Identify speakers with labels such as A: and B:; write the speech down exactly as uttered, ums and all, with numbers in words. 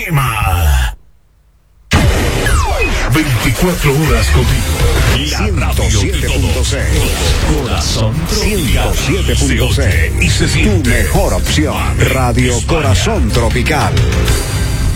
A: Tema. veinticuatro horas contigo. La radio
B: ciento siete punto seis.
A: Corazón
B: ciento siete punto seis.
A: y se siente.
B: Tu mejor opción. Radio Corazón Tropical.